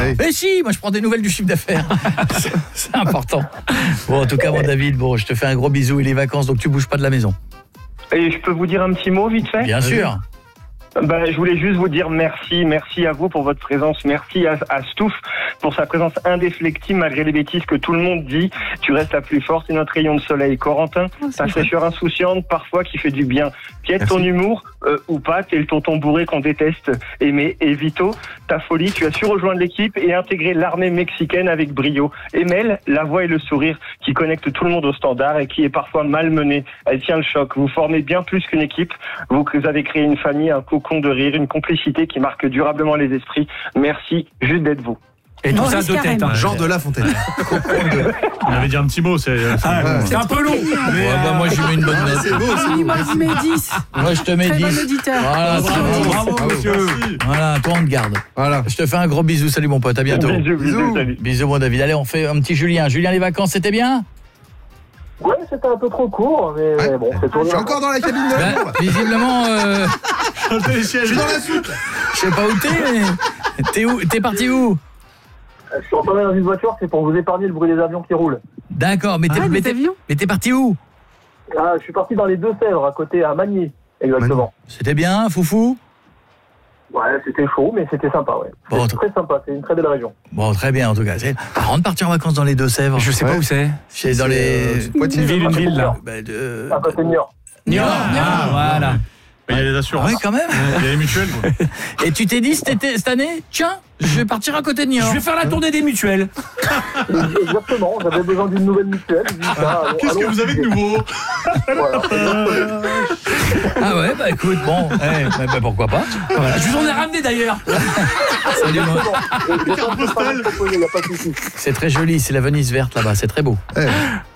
Ouais. Mais si, moi je prends des nouvelles du chiffre d'affaires. C'est important. Bon, en tout cas, moi David, bon, je te fais un gros bisou et les vacances, donc tu bouges pas de la maison. Et je peux vous dire un petit mot vite fait ? Bien sûr. Je voulais juste vous dire merci à vous pour votre présence, merci à Stouff pour sa présence indéflectible malgré les bêtises que tout le monde dit. Tu restes la plus forte, c'est notre rayon de soleil. Corentin, ta fraîcheur insouciante parfois qui fait du bien. Piète ton humour ou pas, t'es le tonton bourré qu'on déteste aimer. Et Vito, ta folie, tu as su rejoindre l'équipe et intégrer l'armée mexicaine avec brio. Et Mel, la voix et le sourire qui connectent tout le monde au standard et qui est parfois malmenée. Elle tient le choc. Vous formez bien plus qu'une équipe. Vous avez créé une famille, un cocon de rire, une complicité qui marque durablement les esprits. Merci juste d'être vous. Et tout ça de tête. Jean de La Fontaine. On avait dit un petit mot, c'est un peu long. Moi je mets une bonne note. C'est beau, c'est beau. Moi, je mets 10. Moi je te mets Très 10. bon auditeur. Voilà, Bravo, monsieur. Voilà, toi on te garde. Voilà. Je te fais un gros bisou, salut mon pote, à bientôt. Bisous, salut. Bisous mon David. Allez, on fait un petit Julien. Julien, les vacances, c'était bien ? Ouais, c'était un peu trop court, mais bon, c'est Je suis encore dans la cabine de l'avion, là. Visiblement, Je suis dans la soute. je sais pas où t'es, mais t'es où ? T'es parti où ? Je suis retourné dans une voiture, c'est pour vous épargner le bruit des avions qui roulent. D'accord, mais t'es parti où ? Je suis parti dans les Deux-Sèvres, à côté, à Magny, exactement. C'était bien, foufou ? Ouais, c'était chaud, mais c'était sympa, ouais. Bon, C'est très sympa, c'est une très belle région. Bon, très bien en tout cas. C'est marrant de partir en vacances dans les Deux-Sèvres. Je sais pas où c'est. C'est dans les... Poitiers. Une ville là. À côté de Niort. Niort. Ah, voilà. Il y a les Ah assurances. ouais, quand même. Il y a les mutuelles. Quoi. Et tu t'es dit cette année, tiens, je vais partir à côté de Niort. Je vais faire la tournée des mutuelles. Exactement, j'avais besoin d'une nouvelle mutuelle. Qu'est-ce que vous avez de nouveau ? Ah ouais, bah écoute, bon, bah, pourquoi pas. Voilà. Je vous en ai ramené d'ailleurs. Salut, moi. C'est très joli, c'est la Venise verte là-bas, c'est très beau.